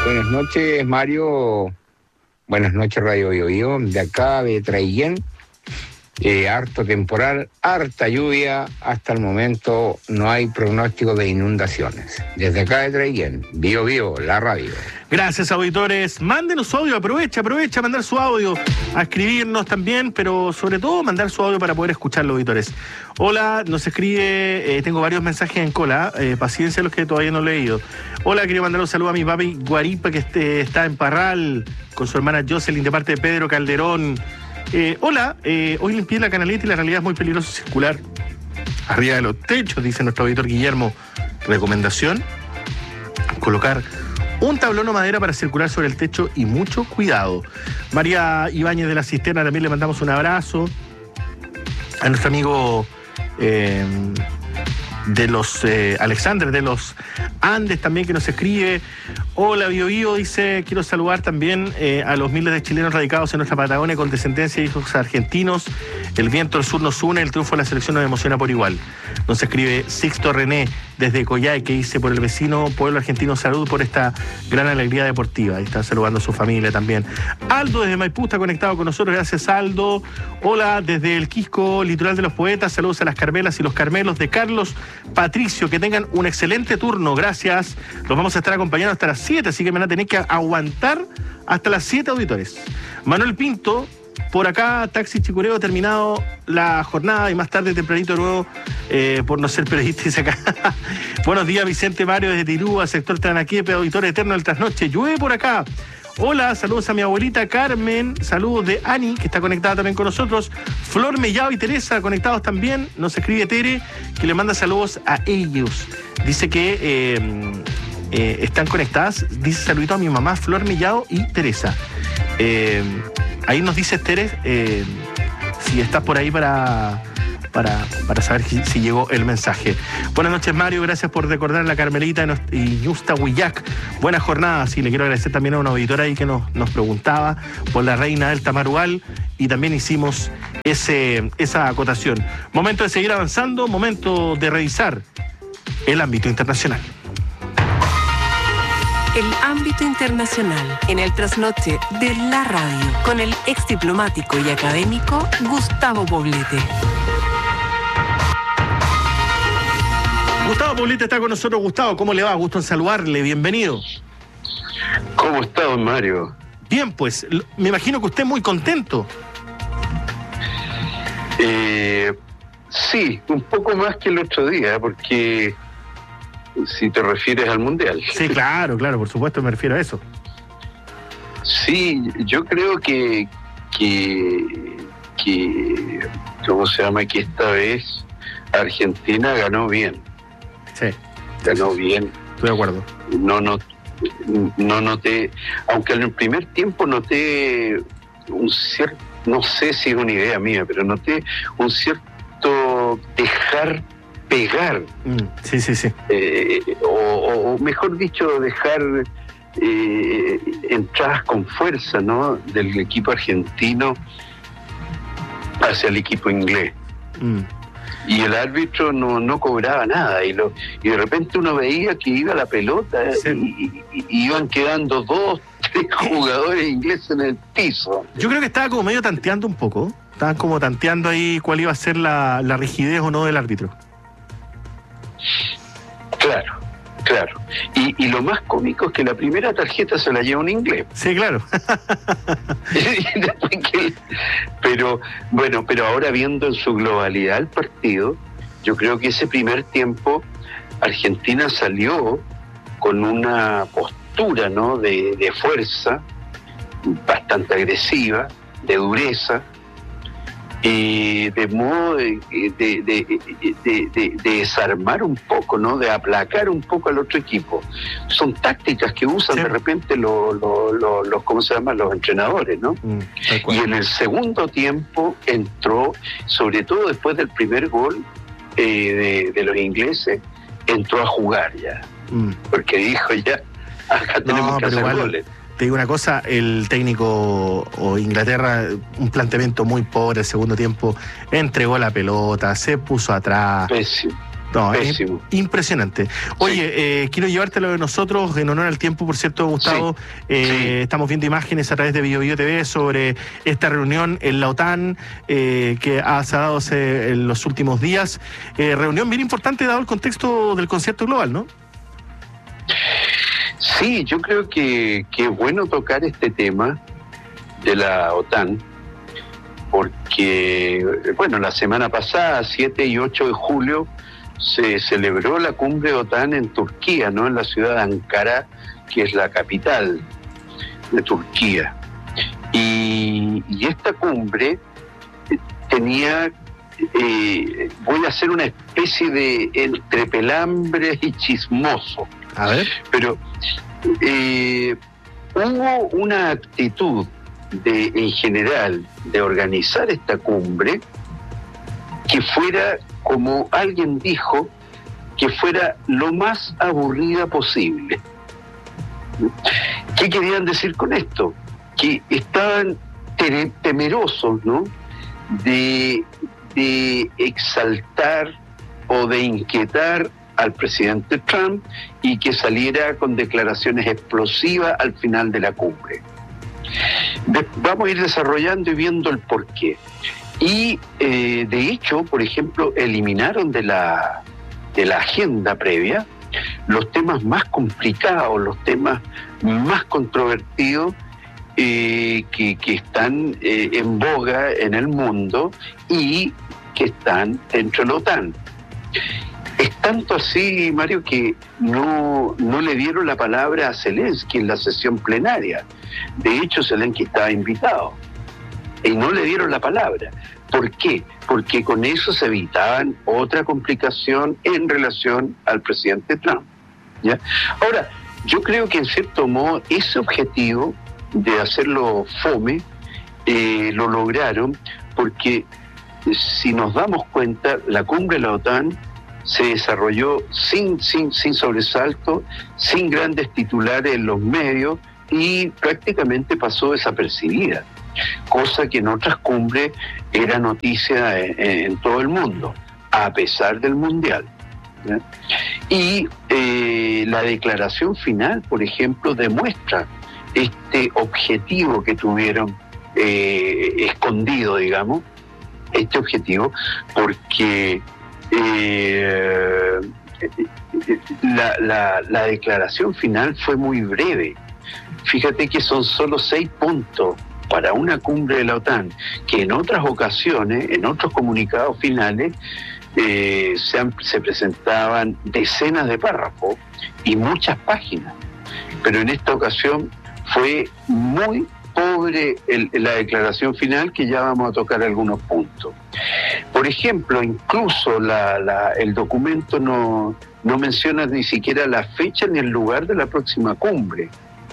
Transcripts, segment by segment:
Buenas noches, Mario. Buenas noches, Radio Biobío. De acá, de Traillén. Harto temporal, harta lluvia. Hasta el momento no hay pronóstico de inundaciones. Desde acá de Traillén, Biobío, la radio. Gracias, auditores. Mándenos su audio, aprovecha a mandar su audio, a escribirnos también, pero sobre todo mandar su audio para poder escucharlo, auditores. Hola, nos escribe, tengo varios mensajes en cola, paciencia los que todavía no he leído. Hola, quería mandar un saludo a mi papi Guaripa, que está en Parral, con su hermana Jocelyn, de parte de Pedro Calderón. Hola, hoy limpié la canaleta y la realidad es muy peligroso circular arriba de los techos, dice nuestro auditor Guillermo. Recomendación: colocar un tablón o madera para circular sobre el techo y mucho cuidado. María Ibáñez de la Cisterna también le mandamos un abrazo. A nuestro amigo de los Alexander de los Andes también, que nos escribe. Hola, Biobío, dice, quiero saludar también a los miles de chilenos radicados en nuestra Patagonia con descendencia de hijos argentinos. El viento del sur nos une, el triunfo de la selección nos emociona por igual. Nos escribe Sixto René desde Coyhaique, que dice: por el vecino pueblo argentino, salud por esta gran alegría deportiva. Ahí está saludando a su familia también. Aldo desde Maipú está conectado con nosotros, gracias, Aldo. Hola, desde el Quisco, litoral de los poetas, saludos a las Carmelas y los Carmelos de Carlos Patricio, que tengan un excelente turno, gracias. Los vamos a estar acompañando hasta las 7, así que me van a tener que aguantar hasta las 7, auditores. Manuel Pinto, por acá, Taxi Chicureo, terminado la jornada y más tarde tempranito de nuevo, por no ser periodista, dice acá. Buenos días, Vicente Mario desde Tirúa, sector Tranaquiepe, auditor eterno del trasnoche. Llueve por acá. Hola, saludos a mi abuelita Carmen, saludos de Ani, que está conectada también con nosotros, Flor Mellao y Teresa conectados también. Nos escribe Tere, que le manda saludos a ellos. Dice que están conectadas, dice saludito a mi mamá Flor Mellao y Teresa. Ahí nos dice Tere si estás por ahí para saber si llegó el mensaje. Buenas noches, Mario, gracias por recordar a la Carmelita y Yusta Huillac. Buena jornada, sí, le quiero agradecer también a una auditora ahí que nos preguntaba por la reina del Tamarugal, y también hicimos esa acotación. Momento de seguir avanzando, momento de revisar el ámbito internacional. El ámbito internacional en el trasnoche de la radio, con el ex diplomático y académico Gustavo Poblete. Gustavo Poblete está con nosotros. Gustavo, ¿cómo le va? Gusto en saludarle, bienvenido. ¿Cómo está, don Mario? Bien, pues, me imagino que usted muy contento. Sí, un poco más que el otro día, porque si te refieres al Mundial. Sí, claro, por supuesto me refiero a eso. Sí, yo creo que ¿cómo se llama? Que esta vez Argentina ganó bien. Sí. Ganó bien. Estoy de acuerdo. No noté, aunque en el primer tiempo noté un cierto, no sé si es una idea mía, pero noté un cierto dejar pegar. Sí. O mejor dicho, dejar entradas con fuerza, ¿no?, del equipo argentino hacia el equipo inglés. Y el árbitro no cobraba nada, y de repente uno veía que iba la pelota, sí, y iban quedando 2, 3 jugadores ingleses en el piso. Yo creo que estaba como medio tanteando un poco. Estaban como tanteando ahí cuál iba a ser la rigidez o no del árbitro. Claro. Y lo más cómico es que la primera tarjeta se la lleva un inglés. Sí, claro. Pero ahora viendo en su globalidad el partido, yo creo que ese primer tiempo Argentina salió con una postura, ¿no?, de fuerza, bastante agresiva, de dureza, de modo de desarmar un poco, ¿no?, de aplacar un poco al otro equipo. Son tácticas que usan, sí, de repente los ¿cómo se llaman?, los entrenadores, ¿no? Y en el segundo tiempo entró, sobre todo después del primer gol de los ingleses, entró a jugar ya, porque dijo ya, acá tenemos que hacer goles. Te digo una cosa, el técnico o Inglaterra, un planteamiento muy pobre el segundo tiempo, entregó la pelota, se puso atrás. Pésimo. No, pésimo. Es impresionante. Oye, quiero llevártelo de nosotros, en honor al tiempo, por cierto, Gustavo. Estamos viendo imágenes a través de BioBio TV sobre esta reunión en la OTAN que se ha dado en los últimos días. Reunión bien importante dado el contexto del concierto global, ¿no? Sí, yo creo que es bueno tocar este tema de la OTAN, porque, bueno, la semana pasada, 7 y 8 de julio, se celebró la cumbre de OTAN en Turquía, ¿no? En la ciudad de Ankara, que es la capital de Turquía. Y esta cumbre tenía, voy a hacer una especie de entre pelambre y chismoso. A ver. Pero hubo una actitud en general de organizar esta cumbre que fuera, como alguien dijo, que fuera lo más aburrida posible. ¿Qué querían decir con esto? Que estaban temerosos, ¿no?, de exaltar o de inquietar al presidente Trump y que saliera con declaraciones explosivas al final de la cumbre. Vamos a ir desarrollando y viendo el porqué. Y de hecho, por ejemplo, eliminaron de la agenda previa los temas más complicados, los temas más controvertidos que están en boga en el mundo y que están dentro de la OTAN. Es tanto así, Mario, que no le dieron la palabra a Zelensky en la sesión plenaria. De hecho, Zelensky estaba invitado y no le dieron la palabra. ¿Por qué? Porque con eso se evitaban otra complicación en relación al presidente Trump, ¿ya? Ahora, yo creo que en cierto modo ese objetivo de hacerlo fome lo lograron, porque si nos damos cuenta, la cumbre de la OTAN se desarrolló sin sobresalto, sin grandes titulares en los medios y prácticamente pasó desapercibida, cosa que en otras cumbres era noticia en todo el mundo, a pesar del Mundial, ¿ya? Y la declaración final, por ejemplo, demuestra este objetivo que tuvieron escondido, digamos, este objetivo, porque la declaración final fue muy breve. Fíjate que son solo 6 puntos para una cumbre de la OTAN, que en otras ocasiones, en otros comunicados finales, se presentaban decenas de párrafos y muchas páginas. Pero en esta ocasión fue muy pobre la declaración final, que ya vamos a tocar algunos puntos. Por ejemplo, incluso el documento no menciona ni siquiera la fecha ni el lugar de la próxima cumbre.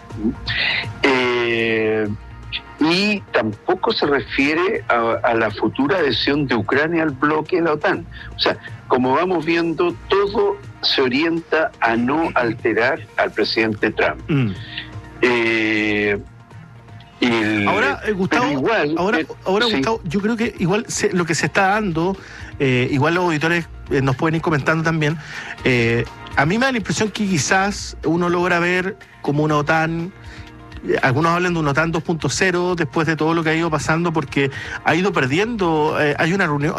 Y tampoco se refiere a la futura adhesión de Ucrania al bloque de la OTAN. O sea, como vamos viendo, todo se orienta a no alterar al presidente Trump. Ahora, Gustavo, sí. Gustavo, yo creo que igual lo que se está dando, igual los auditores nos pueden ir comentando también, a mí me da la impresión que quizás uno logra ver como una OTAN, algunos hablan de una OTAN 2.0 después de todo lo que ha ido pasando, porque ha ido perdiendo, hay una reunión,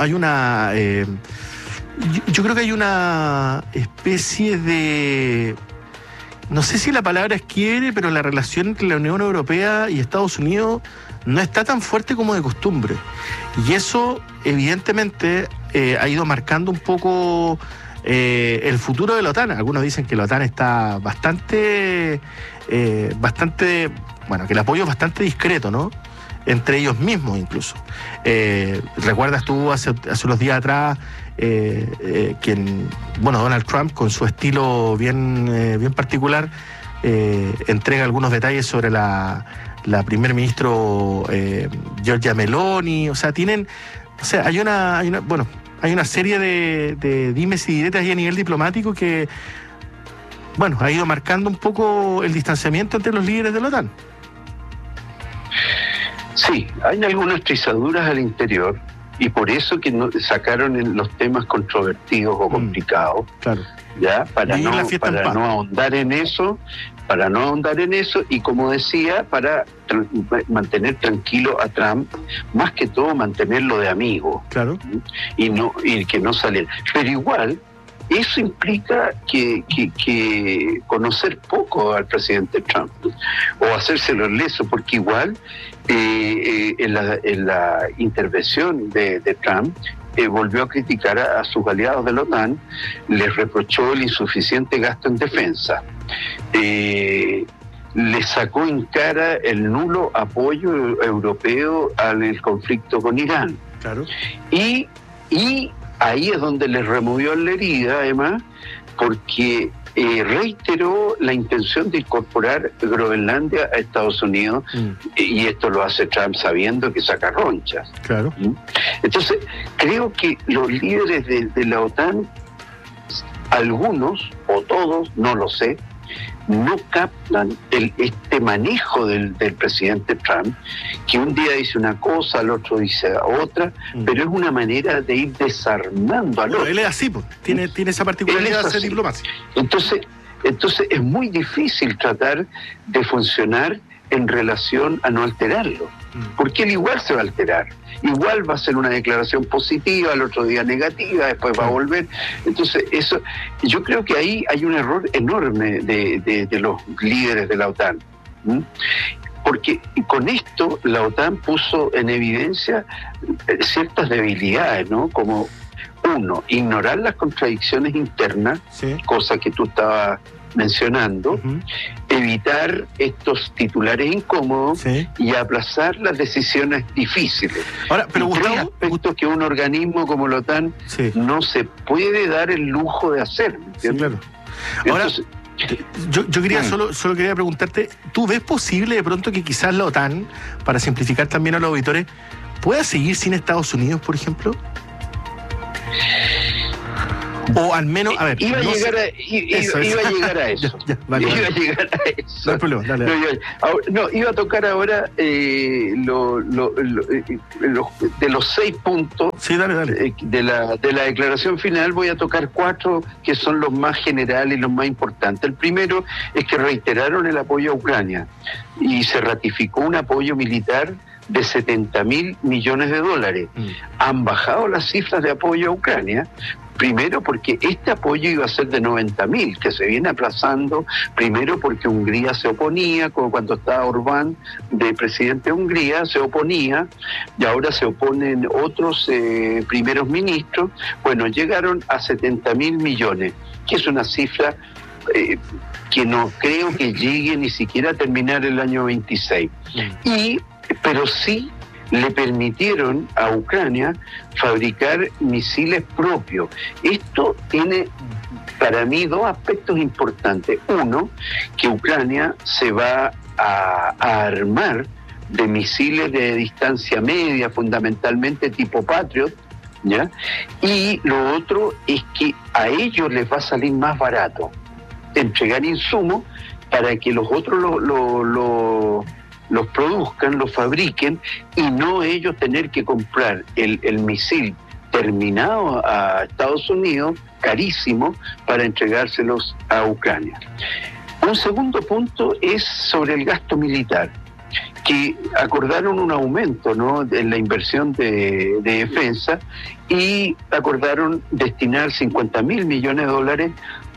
yo creo que hay una especie de, no sé si la palabra es quiebre, pero la relación entre la Unión Europea y Estados Unidos no está tan fuerte como de costumbre. Y eso, evidentemente, ha ido marcando un poco el futuro de la OTAN. Algunos dicen que la OTAN está bastante, bueno, que el apoyo es bastante discreto, ¿no?, entre ellos mismos incluso. ¿Recuerdas tú hace unos días atrás Donald Trump, con su estilo bien particular, entrega algunos detalles sobre la primer ministro Giorgia Meloni? O sea, hay una serie de dimes y diretes ahí a nivel diplomático que, bueno, ha ido marcando un poco el distanciamiento entre los líderes de la OTAN. Sí, hay algunas trizaduras al interior y por eso que sacaron los temas controvertidos o complicados, claro, ya para no ahondar en eso, y como decía, para mantener tranquilo a Trump, más que todo mantenerlo de amigo, claro, y que no saliera. Pero igual eso implica que conocer poco al presidente Trump o hacérselo leso, porque igual en la intervención de Trump volvió a criticar a sus aliados de la OTAN, les reprochó el insuficiente gasto en defensa, le sacó en cara el nulo apoyo europeo al conflicto con Irán. Claro. Y ahí es donde les removió la herida, además, porque reiteró la intención de incorporar Groenlandia a Estados Unidos, y esto lo hace Trump sabiendo que saca ronchas. Claro. Entonces, creo que los líderes de la OTAN, algunos o todos, no lo sé, no captan este manejo del presidente Trump, que un día dice una cosa, al otro dice otra, pero es una manera de ir desarmando al otro. Él es así, pues. Tiene esa particularidad de hacer diplomacia. Entonces es muy difícil tratar de funcionar en relación a no alterarlo, porque él igual se va a alterar, igual va a hacer una declaración positiva, al otro día negativa, después va a volver. Entonces eso, yo creo que ahí hay un error enorme de los líderes de la OTAN, porque con esto la OTAN puso en evidencia ciertas debilidades, ¿no? Como uno, ignorar las contradicciones internas, sí, cosa que tú estabas mencionando, evitar estos titulares incómodos, sí, y aplazar las decisiones difíciles. Ahora, pero tres aspectos que un organismo como la OTAN, sí, no se puede dar el lujo de hacer, ¿entiendes? Sí, claro. Ahora, entonces, yo quería solo quería preguntarte, ¿tú ves posible de pronto que quizás la OTAN, para simplificar también a los auditores, pueda seguir sin Estados Unidos, por ejemplo? O al menos, a ver... Iba a llegar a eso. Vale. Iba a llegar a eso. No hay problema, dale. Iba a tocar ahora de los 6 puntos, sí, dale. De la declaración final. Voy a tocar 4 que son los más generales y los más importantes. El primero es que reiteraron el apoyo a Ucrania y se ratificó un apoyo militar de $70.000 millones. Han bajado las cifras de apoyo a Ucrania, primero porque este apoyo iba a ser de 90.000, que se viene aplazando, primero porque Hungría se oponía, como cuando estaba Orbán de presidente de Hungría, se oponía, y ahora se oponen otros primeros ministros. Bueno, llegaron a 70.000 millones, que es una cifra que no creo que llegue ni siquiera a terminar el año 26. Pero sí le permitieron a Ucrania fabricar misiles propios. Esto tiene para mí 2 aspectos importantes. Uno, que Ucrania se va a armar de misiles de distancia media, fundamentalmente tipo Patriot, ¿ya? Y lo otro es que a ellos les va a salir más barato entregar insumos para que los otros los produzcan, los fabriquen, y no ellos tener que comprar el misil terminado a Estados Unidos, carísimo, para entregárselos a Ucrania. Un segundo punto es sobre el gasto militar, que acordaron un aumento, ¿no?, en la inversión de defensa, y acordaron destinar $50.000 millones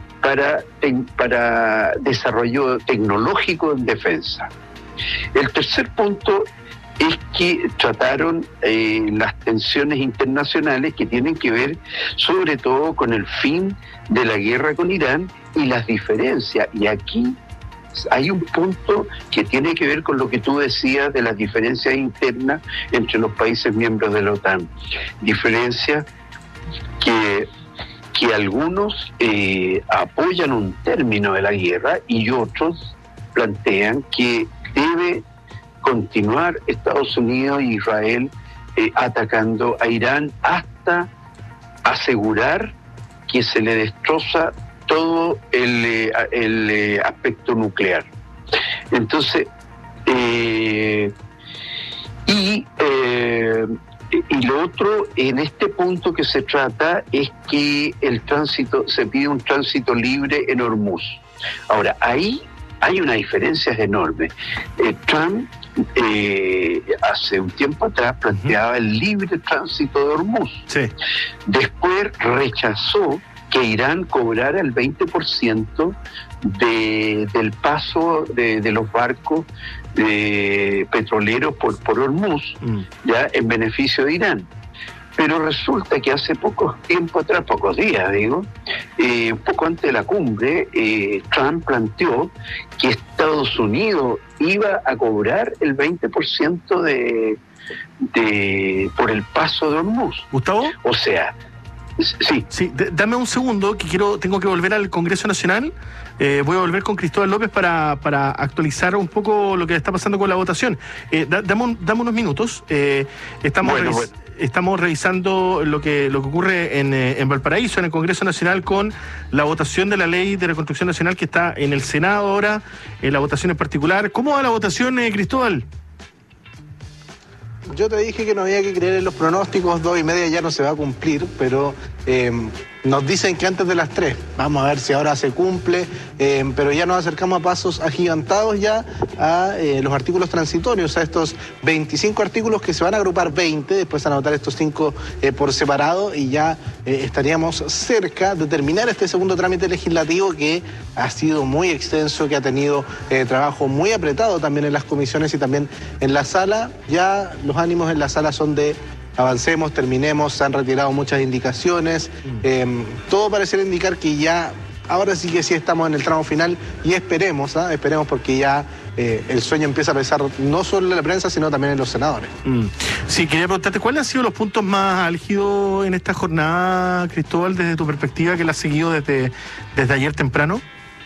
para desarrollo tecnológico en defensa. El tercer punto es que trataron las tensiones internacionales que tienen que ver sobre todo con el fin de la guerra con Irán y las diferencias. Y aquí hay un punto que tiene que ver con lo que tú decías de las diferencias internas entre los países miembros de la OTAN. Diferencias que algunos apoyan un término de la guerra y otros plantean que debe continuar Estados Unidos e Israel atacando a Irán hasta asegurar que se le destroza todo el aspecto nuclear. Entonces, Y lo otro, en este punto que se trata, es que se pide un tránsito libre en Hormuz. Ahora, ahí hay unas diferencias enormes. Trump hace un tiempo atrás planteaba el libre tránsito de Hormuz. Sí. Después rechazó que Irán cobrara el 20% del paso de los barcos petroleros por Hormuz, ya en beneficio de Irán. Pero resulta que hace pocos días, un poco antes de la cumbre, Trump planteó que Estados Unidos iba a cobrar el 20% por el paso de Hormuz. ¿Gustavo? O sea, sí. Dame un segundo, que tengo que volver al Congreso Nacional. Voy a volver con Cristóbal López para actualizar un poco lo que está pasando con la votación. Dame unos minutos. Estamos revisando lo que ocurre en Valparaíso, en el Congreso Nacional, con la votación de la Ley de Reconstrucción Nacional que está en el Senado ahora, la votación en particular. ¿Cómo va la votación, Cristóbal? Yo te dije que no había que creer en los pronósticos, 2:30 ya no se va a cumplir, pero nos dicen que antes de las 3. Vamos a ver si ahora se cumple, pero ya nos acercamos a pasos agigantados ya a los artículos transitorios, a estos 25 artículos que se van a agrupar 20, después van a votar estos 5 por separado y ya estaríamos cerca de terminar este segundo trámite legislativo que ha sido muy extenso, que ha tenido trabajo muy apretado también en las comisiones y también en la sala. Ya los ánimos en la sala son de avancemos, terminemos, se han retirado muchas indicaciones, todo pareciera indicar que ya, ahora sí que sí estamos en el tramo final y esperemos porque ya el sueño empieza a pesar no solo en la prensa, sino también en los senadores. Sí, quería preguntarte, ¿cuáles han sido los puntos más álgidos en esta jornada, Cristóbal, desde tu perspectiva, que la has seguido desde ayer temprano?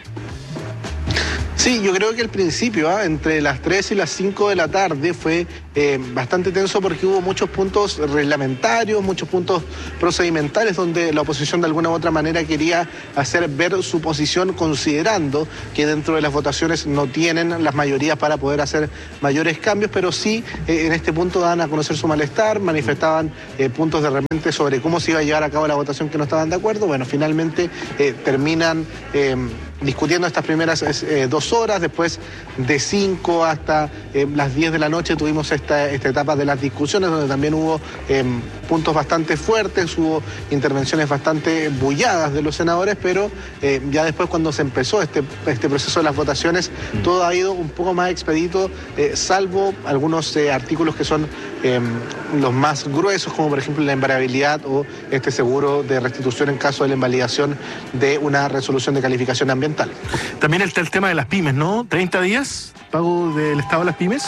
Sí, yo creo que al principio, entre las 3 y las 5 de la tarde, fue bastante tenso porque hubo muchos puntos reglamentarios, muchos puntos procedimentales donde la oposición de alguna u otra manera quería hacer ver su posición, considerando que dentro de las votaciones no tienen las mayorías para poder hacer mayores cambios, pero sí en este punto daban a conocer su malestar, manifestaban puntos de repente sobre cómo se iba a llevar a cabo la votación que no estaban de acuerdo. Bueno, finalmente terminan discutiendo estas primeras 2 horas, después de 5 hasta las 10 de la noche tuvimos esta etapa de las discusiones donde también hubo puntos bastante fuertes, hubo intervenciones bastante bulladas de los senadores, pero ya después cuando se empezó este proceso de las votaciones, todo ha ido un poco más expedito, salvo algunos artículos que son los más gruesos, como por ejemplo la invariabilidad o este seguro de restitución en caso de la invalidación de una resolución de calificación ambiental. También está el tema de las pymes, ¿no? 30 días, pago del Estado a las pymes.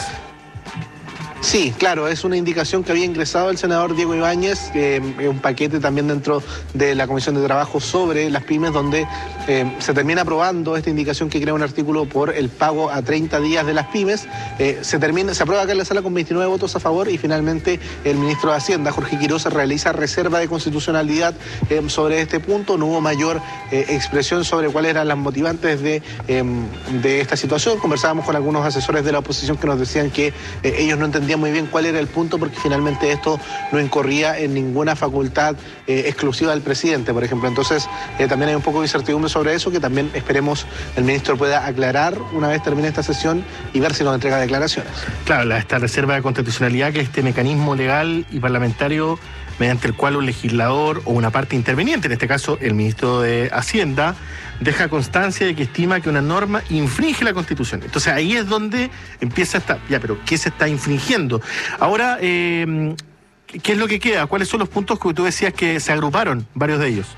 Sí, claro, es una indicación que había ingresado el senador Diego Ibáñez, un paquete también dentro de la Comisión de Trabajo sobre las pymes, donde se termina aprobando esta indicación que crea un artículo por el pago a 30 días de las pymes. Se aprueba acá en la sala con 29 votos a favor y finalmente el ministro de Hacienda, Jorge Quiroz, realiza reserva de constitucionalidad sobre este punto. No hubo mayor expresión sobre cuáles eran las motivantes de esta situación. Conversábamos con algunos asesores de la oposición que nos decían que ellos no entendían muy bien cuál era el punto porque finalmente esto no incorría en ninguna facultad exclusiva del presidente, por ejemplo. Entonces también hay un poco de incertidumbre sobre eso que también esperemos el ministro pueda aclarar una vez termine esta sesión y ver si nos entrega declaraciones. Claro, esta reserva de constitucionalidad, que es este mecanismo legal y parlamentario mediante el cual un legislador o una parte interveniente, en este caso el ministro de Hacienda, deja constancia de que estima que una norma infringe la Constitución. Entonces ahí es donde empieza pero ¿qué se está infringiendo? Ahora, ¿qué es lo que queda? ¿Cuáles son los puntos que tú decías que se agruparon, varios de ellos?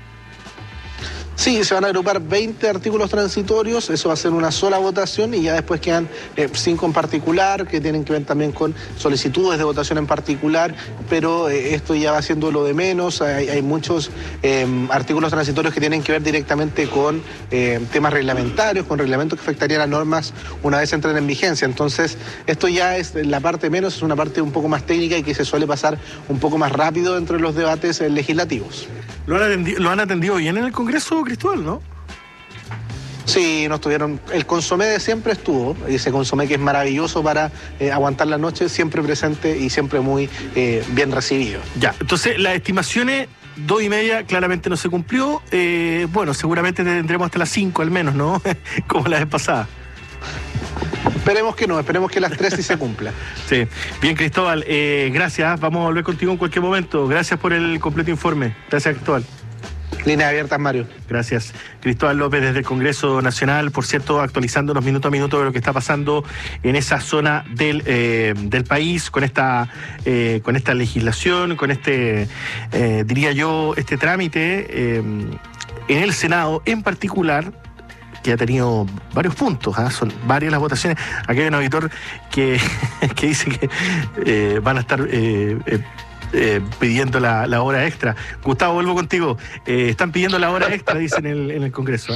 Sí, se van a agrupar 20 artículos transitorios, eso va a ser una sola votación y ya después quedan 5 en particular que tienen que ver también con solicitudes de votación en particular, pero esto ya va siendo lo de menos. Hay muchos artículos transitorios que tienen que ver directamente con temas reglamentarios, con reglamentos que afectarían a normas una vez entren en vigencia. Entonces, esto ya es la parte menos, es una parte un poco más técnica y que se suele pasar un poco más rápido dentro de los debates legislativos. ¿Lo han atendido bien en el Congreso, Cristóbal, no? Sí, no estuvieron. El consomé de siempre estuvo, ese consomé que es maravilloso para aguantar la noche, siempre presente y siempre muy bien recibido. Ya, entonces las estimaciones, 2:30 claramente no se cumplió. Bueno, seguramente tendremos hasta las 5 al menos, ¿no? Como la vez pasada. Esperemos que no, esperemos que las 3 sí se cumpla. Sí, bien, Cristóbal, gracias. Vamos a volver contigo en cualquier momento. Gracias por el completo informe. Gracias, Cristóbal. Líneas abiertas, Mario. Gracias. Cristóbal López desde el Congreso Nacional, por cierto, actualizándonos minuto a minuto de lo que está pasando en esa zona del país, con esta legislación, con diría yo, este trámite en el Senado en particular, que ha tenido varios puntos, son varias las votaciones. Aquí hay un auditor que dice que van a estar pidiendo la hora extra. Gustavo, vuelvo contigo. Están pidiendo la hora extra, dicen en el Congreso.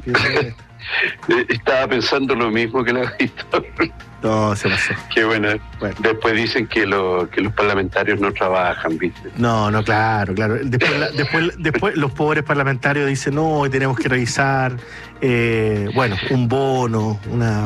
Estaba pensando lo mismo que el auditor. No, se pasó. Qué bueno. Después dicen que los parlamentarios no trabajan, ¿viste? No, claro. Después los pobres parlamentarios dicen, no, tenemos que revisar, un bono,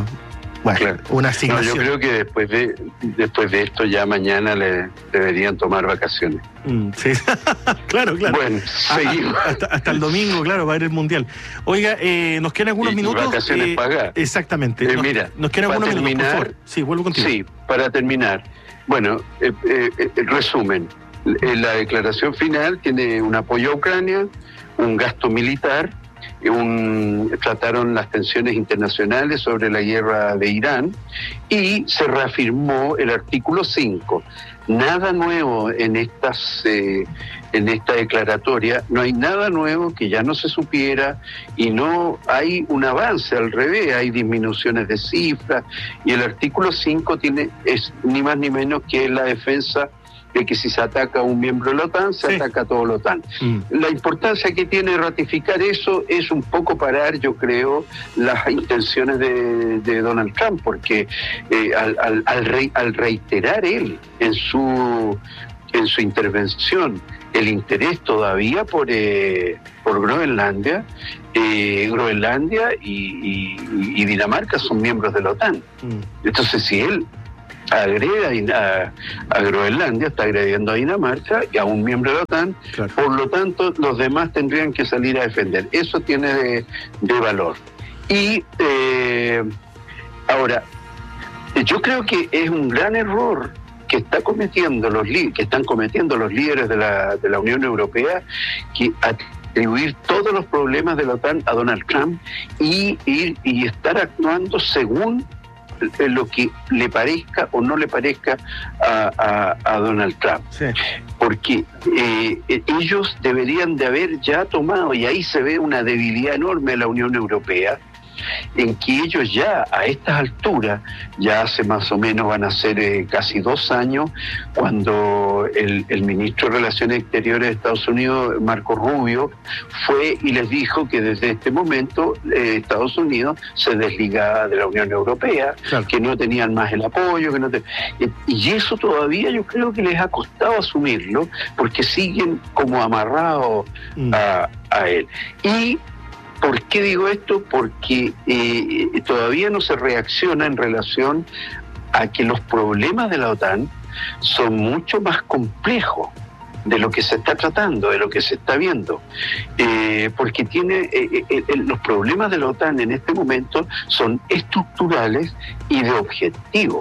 una asignación. No, yo creo que después de esto ya mañana le deberían tomar vacaciones. Sí, claro. Bueno, seguimos. Hasta el domingo, claro, va a ir el Mundial. Oiga, nos quedan algunos minutos. Vacaciones pagadas. Exactamente. Nos quedan algunos minutos, por favor. Sí, vuelvo contigo. Sí, para terminar. Bueno, resumen. La declaración final tiene un apoyo a Ucrania, un gasto militar, trataron las tensiones internacionales sobre la guerra de Irán y se reafirmó el artículo 5. Nada nuevo en esta declaratoria, no hay nada nuevo que ya no se supiera y no hay un avance, al revés, hay disminuciones de cifras y el artículo 5 es ni más ni menos que la defensa de que si se ataca a un miembro de la OTAN, se ataca a todo la OTAN. La importancia que tiene ratificar eso es un poco parar, yo creo, las intenciones de Donald Trump, porque al reiterar él en su intervención el interés todavía por Groenlandia, Groenlandia y Dinamarca son miembros de la OTAN. Entonces, si él agrega a Groenlandia, está agrediendo a Dinamarca y a un miembro de la OTAN, claro. Por lo tanto los demás tendrían que salir a defender. Eso tiene de valor. Y ahora, yo creo que es un gran error que están cometiendo los líderes de la Unión Europea, que atribuir todos los problemas de la OTAN a Donald Trump y estar actuando según lo que le parezca o no le parezca a Donald Trump. Sí. Porque ellos deberían de haber ya tomado, y ahí se ve una debilidad enorme de la Unión Europea, en que ellos ya a estas alturas, ya hace más o menos van a ser casi 2 años, cuando el ministro de Relaciones Exteriores de Estados Unidos, Marco Rubio, fue y les dijo que desde este momento Estados Unidos se desligaba de la Unión Europea, claro. Que no tenían más el apoyo, y eso todavía yo creo que les ha costado asumirlo, porque siguen como amarrados a él. Y ¿por qué digo esto? Porque todavía no se reacciona en relación a que los problemas de la OTAN son mucho más complejos de lo que se está tratando, de lo que se está viendo. Porque los problemas de la OTAN en este momento son estructurales y de objetivos.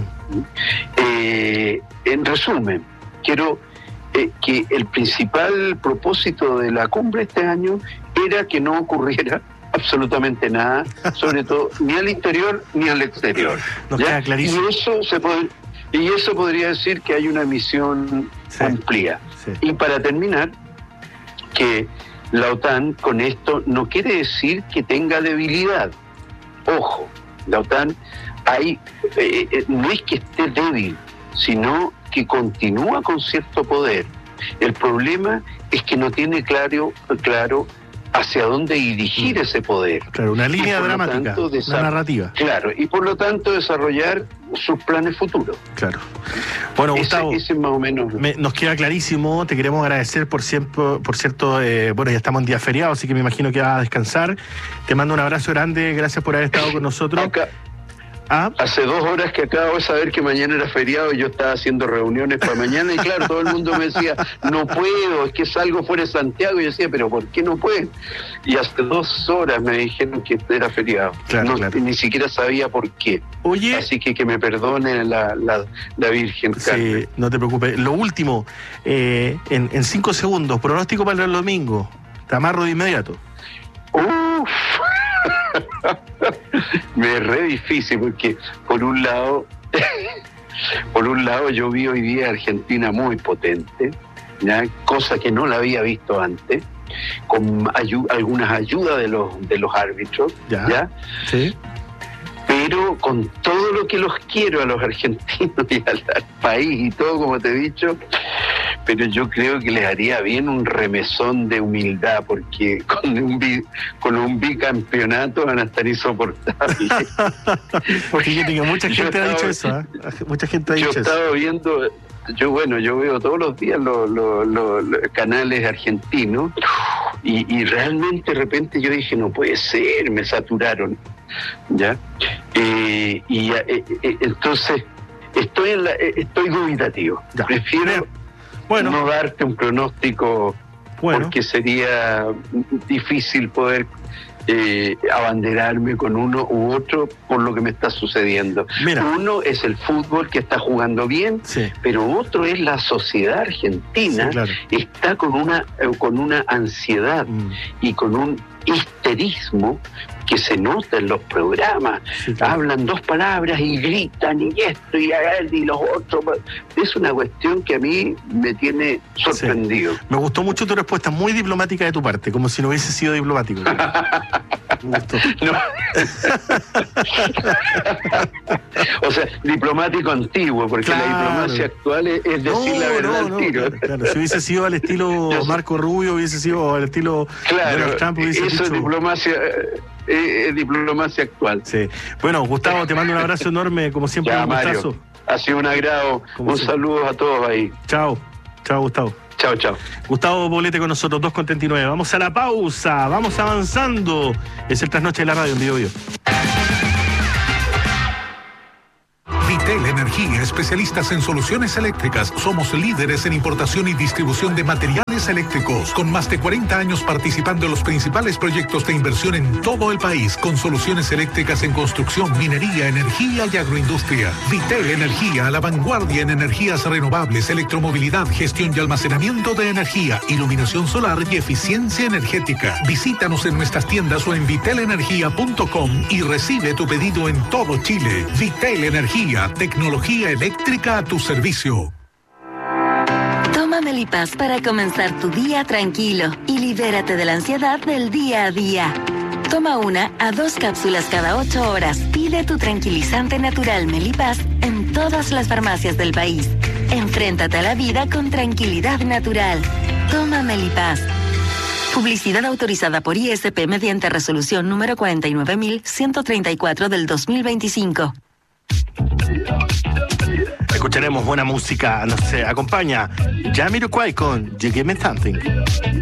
En resumen, quiero que el principal propósito de la cumbre este año era que no ocurriera absolutamente nada, sobre todo ni al interior ni al exterior. Nos queda clarísimo. Y eso podría decir que hay una misión cumplida. Sí. Y para terminar, que la OTAN con esto no quiere decir que tenga debilidad. Ojo, la OTAN no es que esté débil, sino que continúa con cierto poder. El problema es que no tiene claro hacia dónde dirigir ese poder. Claro, una línea dramática, una narrativa. Claro, y por lo tanto desarrollar sus planes futuros. Claro. Bueno, Gustavo, ese más o menos. Nos queda clarísimo, te queremos agradecer por cierto, bueno, ya estamos en día feriado, así que me imagino que vas a descansar. Te mando un abrazo grande, gracias por haber estado con nosotros. Hace 2 horas que acabo de saber que mañana era feriado y yo estaba haciendo reuniones para mañana y claro, todo el mundo me decía, no puedo, es que salgo fuera de Santiago, y yo decía, pero ¿por qué no pueden? Y hace 2 horas me dijeron que era feriado. Claro. Ni siquiera sabía por qué. Oye, así que me perdone la Virgen. Sí, Carmen. No te preocupes. Lo último, en 5 segundos, pronóstico para el domingo. Te amarro de inmediato. Uf. Me es re difícil porque por un lado yo vi hoy día Argentina muy potente, ¿ya? Cosa que no la había visto antes, con algunas ayudas de los árbitros, ¿ya? Sí. Pero con todo lo que los quiero a los argentinos y al país y todo, como te he dicho, pero yo creo que les haría bien un remesón de humildad, porque con un bicampeonato van a estar insoportables. Porque mucha gente ha dicho eso, ¿eh? Mucha gente ha dicho eso. Yo estaba viendo, yo veo todos los días los canales argentinos y realmente de repente yo dije, no puede ser, me saturaron, ¿ya? Entonces estoy dubitativo. Ya. Prefiero no darte un pronóstico, porque sería difícil poder abanderarme con uno u otro por lo que me está sucediendo. Mira. Uno es el fútbol, que está jugando bien, sí, pero otro es la sociedad argentina, sí, claro, está con una ansiedad y con un histerismo que se nota en los programas. Sí, claro. Hablan 2 palabras y gritan y esto y los otros. Es una cuestión que a mí me tiene sorprendido. Sí. Me gustó mucho tu respuesta, muy diplomática de tu parte, como si no hubiese sido diplomático. Me gustó. O sea, diplomático antiguo, porque claro, la diplomacia actual es decir la verdad al tiro. Claro. Si hubiese sido al estilo Marco Rubio, hubiese sido al estilo Donald Trump, hubiese eso dicho... es diplomacia actual. Sí. Bueno, Gustavo, te mando un abrazo enorme, como siempre, un gustazo. Mario, ha sido un agrado. Un saludo a todos ahí. Chao, Gustavo. Chao. Gustavo Poblete con nosotros, 2:39. Vamos a la pausa, vamos avanzando. Es el Trasnoche de la Radio en Bio. Vitel Energía, especialistas en soluciones eléctricas. Somos líderes en importación y distribución de materiales eléctricos, con más de 40 años participando en los principales proyectos de inversión en todo el país, con soluciones eléctricas en construcción, minería, energía y agroindustria. Vitel Energía, a la vanguardia en energías renovables, electromovilidad, gestión y almacenamiento de energía, iluminación solar y eficiencia energética. Visítanos en nuestras tiendas o en vitelenergia.com y recibe tu pedido en todo Chile. Vitel Energía, tecnología eléctrica a tu servicio. Toma Melipaz para comenzar tu día tranquilo y libérate de la ansiedad del día a día. Toma 1 a 2 cápsulas cada 8 horas. Pide tu tranquilizante natural Melipaz en todas las farmacias del país. Enfréntate a la vida con tranquilidad natural. Toma Melipaz. Publicidad autorizada por ISP mediante resolución número 49.134 del 2025. Escucharemos buena música, nos acompaña Jamiroquai con You Give Me Something.